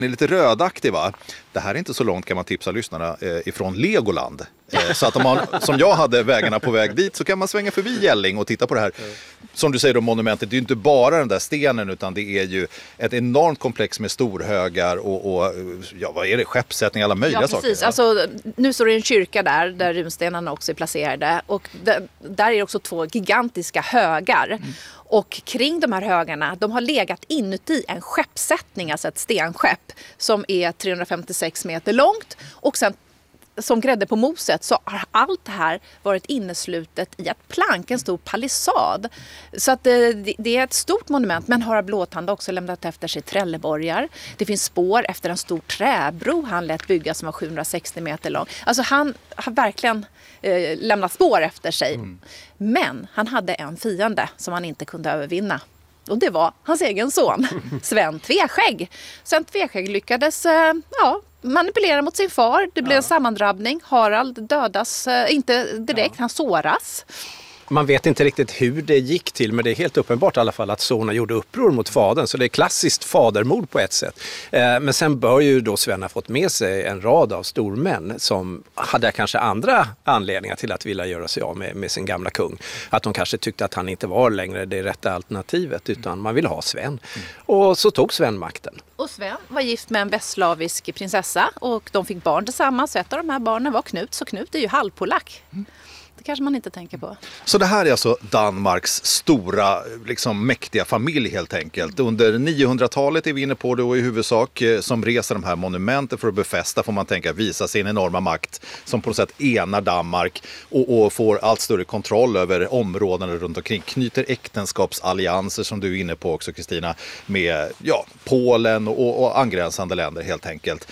Den är lite rödaktig, va? Det här är inte så långt, kan man tipsa lyssnarna, ifrån Legoland. Så att om man, som jag hade, vägarna på väg dit, så kan man svänga förbi Gälling och titta på det här. Som du säger då, monumentet, det är ju inte bara den där stenen, utan det är ju ett enormt komplex med storhögar och ja, vad är det? Skeppssättning, alla möjliga saker. Precis. Alltså, nu står det en kyrka där runstenarna också är placerade. Och där är också 2 gigantiska högar. Och kring de här högarna, de har legat inuti en skeppssättning, alltså ett stenskepp som är 356 meter långt. Och sen, som grädde på moset, så har allt det här varit inneslutet i ett plank, en stor palissad. Så att det är ett stort monument, men Harald Blåtand har också lämnat efter sig trelleborgar. Det finns spår efter en stor träbro han lät bygga som var 760 meter lång. Alltså han har verkligen lämnat spår efter sig. Men han hade en fiende som han inte kunde övervinna. Och det var hans egen son, Sven Tveskägg. Sven Tveskägg lyckades manipulera mot sin far. Det blev en sammandrabbning. Harald dödas inte direkt, han såras. Man vet inte riktigt hur det gick till, men det är helt uppenbart i alla fall att sonen gjorde uppror mot fadern. Så det är klassiskt fadermord på ett sätt. Men sen bör ju då Sven ha fått med sig en rad av stormän som hade kanske andra anledningar till att vilja göra sig av med sin gamla kung. Att de kanske tyckte att han inte var längre det rätta alternativet, utan man ville ha Sven. Och så tog Sven makten. Och Sven var gift med en västslavisk prinsessa och de fick barn tillsammans. Så ett av de här barnen var Knut, så Knut är ju halvpolack. Det kanske man inte tänker på. Så det här är alltså Danmarks stora, liksom mäktiga familj helt enkelt. Under 900-talet är vi inne på det, och i huvudsak som reser de här monumenten för att befästa, får man tänka, visa sin enorma makt som på något sätt enar Danmark och får allt större kontroll över områdena runt omkring. Knyter äktenskapsallianser, som du är inne på också, Kristina, med Polen och angränsande länder helt enkelt.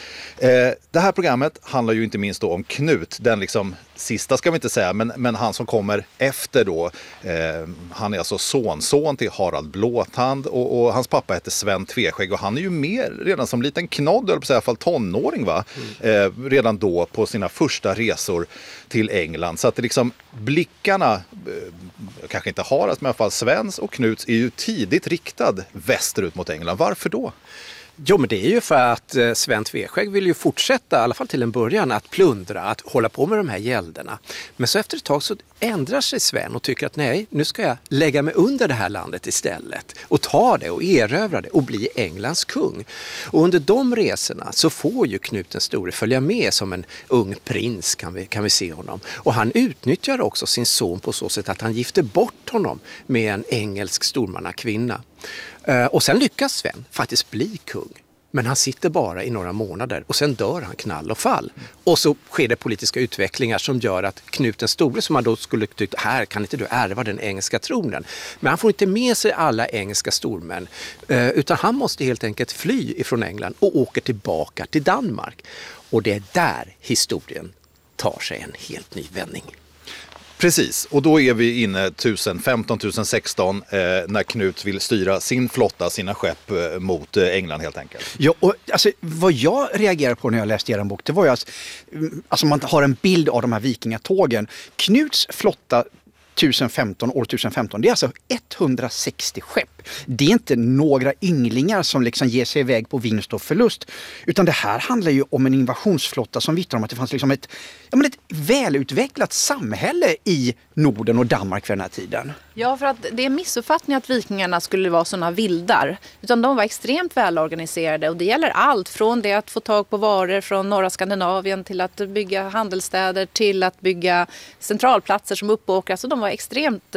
Det här programmet handlar ju inte minst då om Knut, den liksom sista ska vi inte säga, men han som kommer efter då, han är alltså sonson till Harald Blåtand och hans pappa heter Sven Tveskägg, och han är ju med redan som liten knodd, eller på i alla fall tonåring, va? Redan då på sina första resor till England. Så att det liksom blickarna, kanske inte Haralds, men i alla fall Svens och Knuts, är ju tidigt riktad västerut mot England. Varför då? Jo, men det är ju för att Sven Tveskägg vill ju fortsätta, i alla fall till en början, att plundra, att hålla på med de här gälderna. Men så efter ett tag så ändrar sig Sven och tycker att nej, nu ska jag lägga mig under det här landet istället. Och ta det och erövra det och bli Englands kung. Och under de resorna så får ju Knut den store följa med som en ung prins, kan vi se honom. Och han utnyttjar också sin son på så sätt att han gifter bort honom med en engelsk stormannakvinna. Och sen lyckas Sven faktiskt bli kung. Men han sitter bara i några månader och sen dör han knall och fall. Och så sker det politiska utvecklingar som gör att Knut den store, som man då skulle tycka, här kan inte du ärva den engelska tronen. Men han får inte med sig alla engelska stormän, utan han måste helt enkelt fly ifrån England och åker tillbaka till Danmark. Och det är där historien tar sig en helt ny vändning. Precis, och då är vi inne 1015-1016 när Knut vill styra sin flotta, sina skepp mot England helt enkelt. Ja, och alltså, vad jag reagerar på när jag läste er bok, det var ju att alltså, man har en bild av de här vikingatågen. Knuts flotta år 1015, det är alltså 160 skepp. Det är inte några ynglingar som liksom ger sig iväg på vinst och förlust, utan det här handlar ju om en invasionsflotta som vittnar om att det fanns liksom ett välutvecklat samhälle i Norden och Danmark för den här tiden. Ja, för att det är missuppfattning att vikingarna skulle vara såna vildar, utan de var extremt välorganiserade, och det gäller allt från det att få tag på varor från norra Skandinavien till att bygga handelsstäder till att bygga centralplatser som Uppåkra. Så de var extremt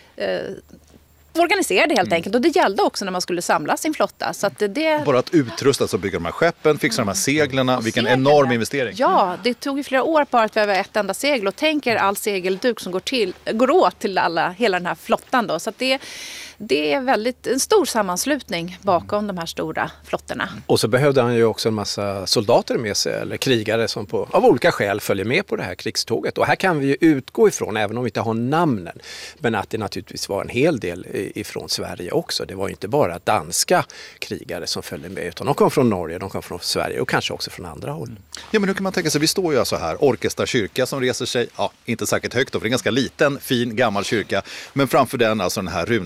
organiserade helt enkelt, och det gällde också när man skulle samla sin flotta. Så att bara att utrusta så bygga de här skeppen, fixa de här seglarna, vilken enorm investering. Ja, det tog ju flera år bara att väva ett enda segel, och tänk er all segelduk som går åt till hela den här flottan då. Så att det är väldigt en stor sammanslutning bakom de här stora flottorna. Och så behövde han ju också en massa soldater med sig, eller krigare som av olika skäl följer med på det här krigståget. Och här kan vi ju utgå ifrån, även om vi inte har namnen, men att det naturligtvis var en hel del ifrån Sverige också. Det var ju inte bara danska krigare som följde med, utan de kom från Norge, de kom från Sverige och kanske också från andra håll. Ja, men hur kan man tänka sig, vi står ju alltså här, Orkestra kyrka som reser sig, inte säkert högt då, för det är en ganska liten, fin, gammal kyrka, men framför den alltså den här runstenen som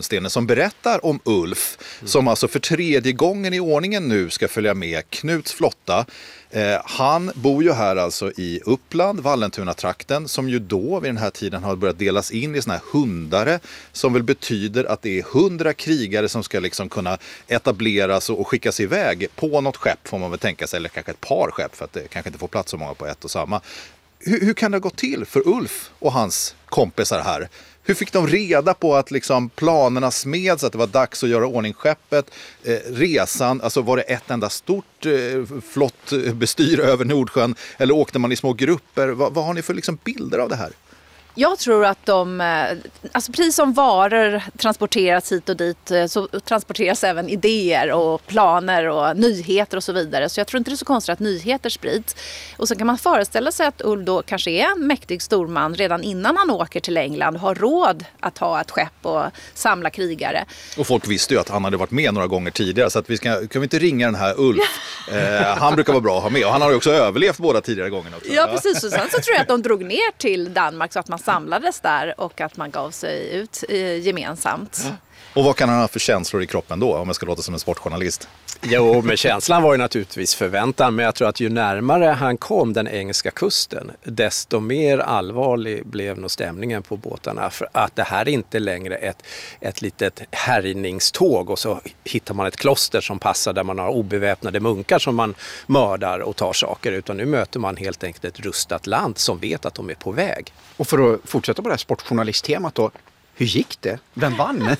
som berättar om Ulf, som alltså för 3:e gången i ordningen nu ska följa med Knuts flotta. Han bor ju här alltså i Uppland, Vallentuna-trakten, som ju då vid den här tiden har börjat delas in i såna här hundare, som väl betyder att det är 100 krigare som ska liksom kunna etableras och skickas iväg på något skepp, får man väl tänka sig, eller kanske ett par skepp, för att det kanske inte får plats så många på ett och samma. Hur kan det gå till för Ulf och hans kompisar här? Hur fick de reda på att liksom planerna smeds, att det var dags att göra ordning skeppet? Resan, alltså var det ett enda stort flott bestyr över Nordsjön, eller åkte man i små grupper? Vad har ni för liksom bilder av det här? Jag tror att alltså precis som varor transporteras hit och dit, så transporteras även idéer och planer och nyheter och så vidare. Så jag tror inte det är så konstigt att nyheter sprids. Och så kan man föreställa sig att Ulf då kanske är en mäktig storman redan innan han åker till England och har råd att ha ett skepp och samla krigare. Och folk visste ju att han hade varit med några gånger tidigare, så att kan vi inte ringa den här Ulf? Han brukar vara bra att ha med, och han har ju också överlevt båda tidigare gångerna också. Ja, precis. Och sen så tror jag att de drog ner till Danmark så att man samlades där och att man gav sig ut gemensamt. Ja. Och vad kan han ha för känslor i kroppen då, om jag ska låta som en sportjournalist? Jo, men känslan var ju naturligtvis förväntan, men jag tror att ju närmare han kom den engelska kusten, desto mer allvarlig blev nog stämningen på båtarna, för att det här är inte längre ett litet härjningståg och så hittar man ett kloster som passar där man har obeväpnade munkar som man mördar och tar saker, utan nu möter man helt enkelt ett rustat land som vet att de är på väg. Och för att fortsätta på det här sportjournalisttemat då, hur gick det? Vem vann?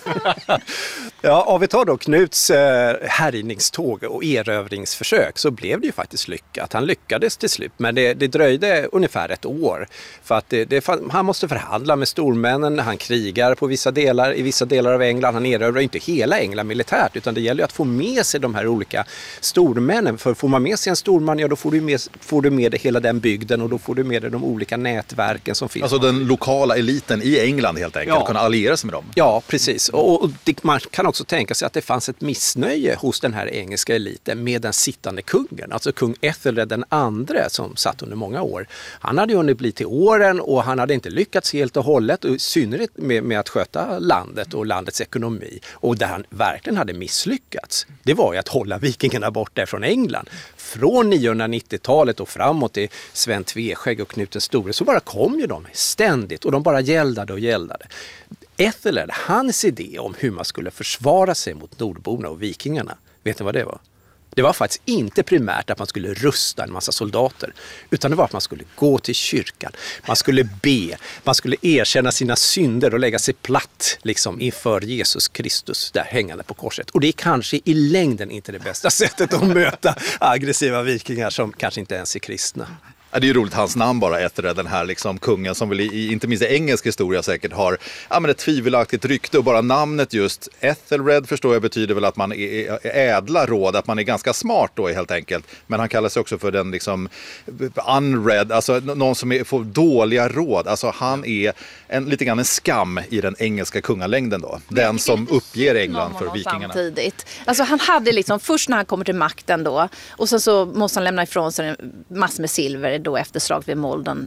Ja, om vi tar då Knuts härjningståg och erövringsförsök, så blev det ju faktiskt lyckat. Han lyckades till slut, men det dröjde ungefär ett år. För att han måste förhandla med stormännen, han krigar i vissa delar av England. Han erövrar inte hela England militärt, utan det gäller ju att få med sig de här olika stormännen. För får man med sig en storman, ja, då får du med hela den bygden, och då får du med dig de olika nätverken som finns. Alltså den lokala eliten i England helt enkelt, ja. Kunna alliera sig med dem. Ja, precis. Och man kan också tänka sig att det fanns ett missnöje hos den här engelska eliten med den sittande kungen. Alltså kung Ethelred den andre, som satt under många år. Han hade ju hunnit bli till åren och han hade inte lyckats helt och hållet, och i synnerhet med att sköta landet och landets ekonomi. Och där han verkligen hade misslyckats, det var ju att hålla vikingarna borta från England. Från 990-talet och framåt till Sven Tveskägg och Knut den store, så bara kom ju de ständigt, och de bara gäldade och gäldade. Ethelred, hans idé om hur man skulle försvara sig mot nordborna och vikingarna, vet ni vad det var? Det var faktiskt inte primärt att man skulle rusta en massa soldater, utan det var att man skulle gå till kyrkan, man skulle be, man skulle erkänna sina synder och lägga sig platt liksom inför Jesus Kristus där hängande på korset. Och det är kanske i längden inte det bästa sättet att möta aggressiva vikingar som kanske inte ens är kristna. Ja, det är ju roligt, hans namn bara, Ethelred, den här liksom kungen som väl inte minst i engelsk historia säkert har ett tvivelaktigt rykte, och bara namnet just Ethelred förstår jag betyder väl att man är ädla råd, att man är ganska smart då helt enkelt. Men han kallar sig också för den liksom unread, alltså någon som får dåliga råd. Alltså han är lite grann en skam i den engelska kungalängden då. Den som uppger England för vikingarna. Samtidigt. Alltså han hade liksom, först när han kommer till makten då, och sen så måste han lämna ifrån sig massor med silver då efter slaget vid Maldon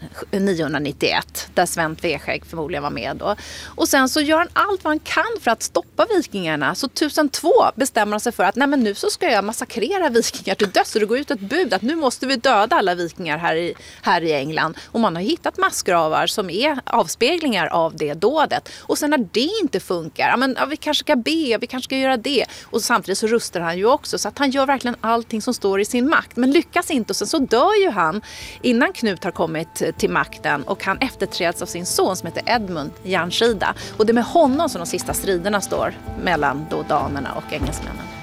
991, där Sven Tveskägg förmodligen var med då. Och sen så gör han allt vad han kan för att stoppa vikingarna. Så 1002 bestämmer han sig för att nej, men nu så ska jag massakrera vikingar till döds, och det går ut ett bud att nu måste vi döda alla vikingar här i England. Och man har hittat massgravar som är avspeglingar av det dådet. Och sen när det inte funkar, vi kanske ska be, vi kanske ska göra det. Och samtidigt så rustar han ju också, så att han gör verkligen allting som står i sin makt. Men lyckas inte, och sen så dör ju han innan Knut har kommit till makten, och han efterträds av sin son som heter Edmund Järnskida. Och det är med honom som de sista striderna står mellan då danerna och engelsmännen.